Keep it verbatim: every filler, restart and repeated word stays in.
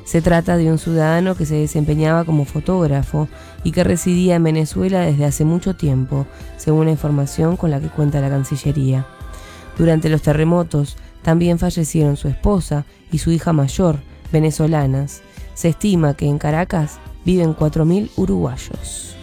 Se trata de un ciudadano que se desempeñaba como fotógrafo y que residía en Venezuela desde hace mucho tiempo, según la información con la que cuenta la Cancillería. Durante los terremotos también fallecieron su esposa y su hija mayor, venezolanas. Se estima que en Caracas viven cuatro mil uruguayos.